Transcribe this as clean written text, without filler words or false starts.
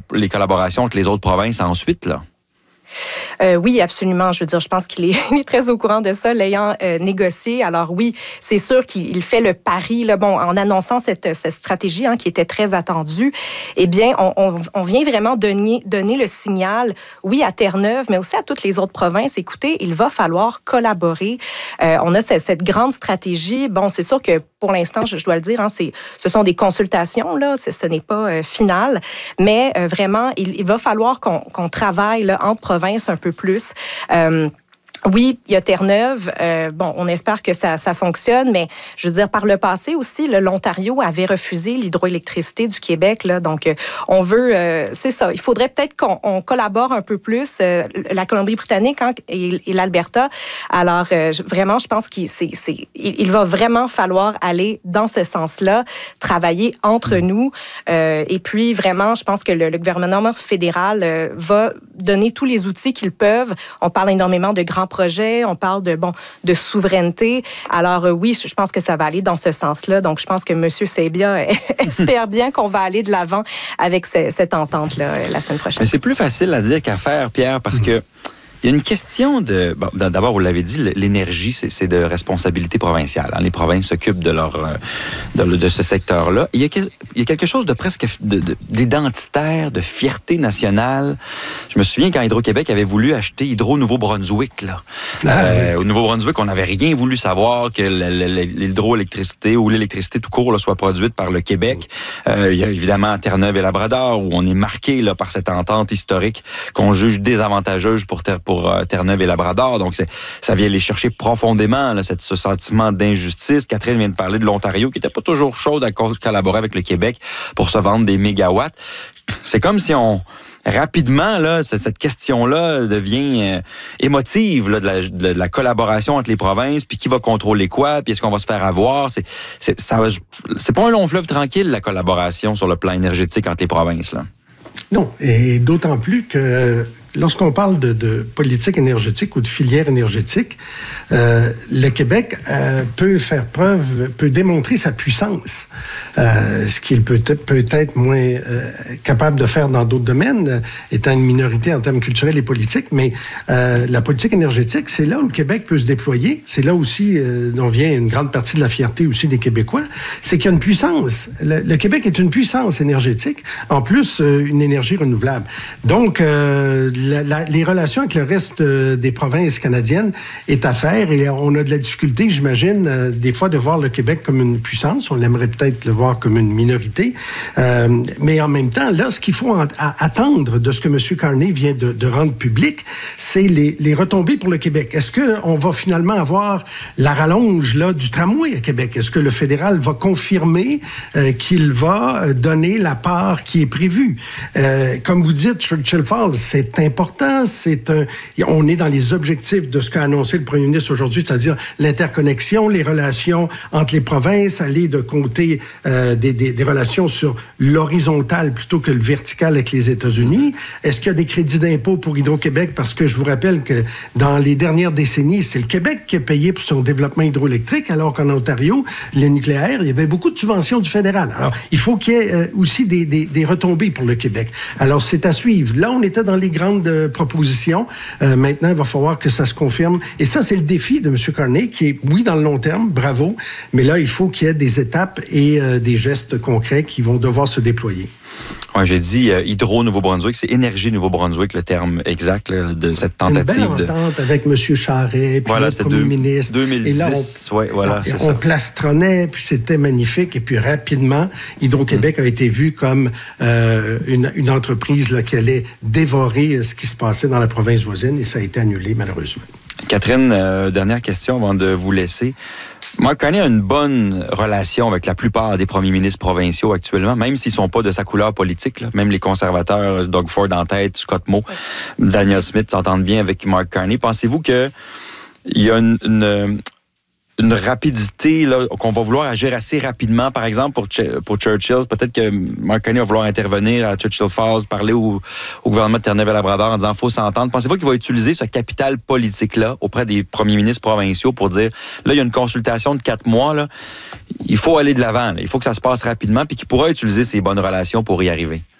les collaborations avec les autres provinces ensuite, là? Oui, absolument. Je veux dire, je pense qu'il est très au courant de ça, l'ayant négocié. Alors oui, c'est sûr qu'il fait le pari, là, bon, en annonçant cette stratégie qui était très attendue. Eh bien, on vient vraiment donner le signal, oui, à Terre-Neuve, mais aussi à toutes les autres provinces. Écoutez, il va falloir collaborer. On a cette grande stratégie. Bon, c'est sûr que pour l'instant, je dois le dire, ce sont des consultations, là, ce n'est pas final, mais vraiment, il va falloir qu'on travaille là, entre provinces un peu plus. Oui, il y a Terre-Neuve. Bon, on espère que ça fonctionne, mais je veux dire, par le passé aussi, l'Ontario avait refusé l'hydroélectricité du Québec. Là, donc, on veut... c'est ça. Il faudrait peut-être qu'on collabore un peu plus, la Colombie-Britannique et l'Alberta. Alors, vraiment, je pense qu'il va vraiment falloir aller dans ce sens-là, travailler entre nous. Et puis, vraiment, je pense que le gouvernement fédéral va donner tous les outils qu'ils peuvent. On parle énormément de grands projets, on parle de souveraineté. Alors oui, je pense que ça va aller dans ce sens-là. Donc, je pense que M. Sabia espère bien qu'on va aller de l'avant avec cette entente-là la semaine prochaine. Mais c'est plus facile à dire qu'à faire, Pierre, parce que il y a une question de... Bon, d'abord, vous l'avez dit, l'énergie, c'est de responsabilité provinciale. Les provinces s'occupent de ce secteur-là. Il y a quelque chose de presque d'identitaire, de fierté nationale. Je me souviens quand Hydro-Québec avait voulu acheter Hydro-Nouveau-Brunswick. Au Nouveau-Brunswick, on n'avait rien voulu savoir que l'hydroélectricité ou l'électricité tout court soit produite par le Québec. Il y a évidemment Terre-Neuve et Labrador, où on est marqué par cette entente historique qu'on juge désavantageuse pour Terre-Neuve et Labrador. Donc, ça vient les chercher profondément, là, ce sentiment d'injustice. Catherine vient de parler de l'Ontario, qui n'était pas toujours chaude à collaborer avec le Québec pour se vendre des mégawatts. C'est comme si rapidement, là, cette question-là devient émotive, là, de la collaboration entre les provinces, puis qui va contrôler quoi, puis est-ce qu'on va se faire avoir. C'est pas un long fleuve tranquille, la collaboration sur le plan énergétique entre les provinces, là. Non, et d'autant plus que lorsqu'on parle de politique énergétique ou de filière énergétique, le Québec peut démontrer sa puissance, ce qu'il peut être moins capable de faire dans d'autres domaines, étant une minorité en termes culturels et politiques. Mais la politique énergétique, c'est là où le Québec peut se déployer. C'est là aussi dont vient une grande partie de la fierté aussi des Québécois. C'est qu'il y a une puissance. Le Québec est une puissance énergétique, en plus une énergie renouvelable. Donc, les relations avec le reste des provinces canadiennes est à faire et on a de la difficulté, j'imagine, des fois de voir le Québec comme une puissance. On aimerait peut-être le voir comme une minorité. Mais en même temps, là, ce qu'il faut attendre de ce que M. Carney vient de rendre public, c'est les retombées pour le Québec. Est-ce qu'on va finalement avoir la rallonge là, du tramway à Québec? Est-ce que le fédéral va confirmer qu'il va donner la part qui est prévue? Comme vous dites, Churchill Falls, c'est important. On est dans les objectifs de ce qu'a annoncé le premier ministre aujourd'hui, c'est-à-dire l'interconnexion, les relations entre les provinces, aller de compter des relations sur l'horizontale plutôt que le vertical avec les États-Unis. Est-ce qu'il y a des crédits d'impôt pour Hydro-Québec? Parce que je vous rappelle que dans les dernières décennies, c'est le Québec qui a payé pour son développement hydroélectrique, alors qu'en Ontario, le nucléaire, il y avait beaucoup de subventions du fédéral. Alors, il faut qu'il y ait aussi des retombées pour le Québec. Alors, c'est à suivre. Là, on était dans les grandes propositions. Maintenant, il va falloir que ça se confirme. Et ça, c'est le défi de M. Carney, qui est, oui, dans le long terme, bravo, mais là, il faut qu'il y ait des étapes et des gestes concrets qui vont devoir se déployer. Oui, j'ai dit Hydro-Nouveau-Brunswick, c'est Énergie Nouveau-Brunswick, le terme exact là, de cette tentative. Une belle entente avec M. Charest, puis le premier ministre. 2010, et là, on plastronnait, puis c'était magnifique. Et puis rapidement, Hydro-Québec a été vu comme une entreprise là, qui allait dévorer ce qui se passait dans la province voisine, et ça a été annulé, malheureusement. Catherine, dernière question avant de vous laisser. Mark Carney a une bonne relation avec la plupart des premiers ministres provinciaux actuellement, même s'ils ne sont pas de sa couleur politique. Là. Même les conservateurs, Doug Ford en tête, Scott Moe, Danielle Smith s'entendent bien avec Mark Carney. Pensez-vous qu'il y a une rapidité là, qu'on va vouloir agir assez rapidement, par exemple pour Churchill, peut-être que Mark Carney va vouloir intervenir à Churchill Falls, parler au gouvernement de Terre-Neuve et Labrador en disant faut s'entendre. Pensez-vous qu'il va utiliser ce capital politique-là auprès des premiers ministres provinciaux pour dire là, il y a une consultation de 4 mois, là, il faut aller de l'avant, là, il faut que ça se passe rapidement, puis qu'il pourra utiliser ses bonnes relations pour y arriver?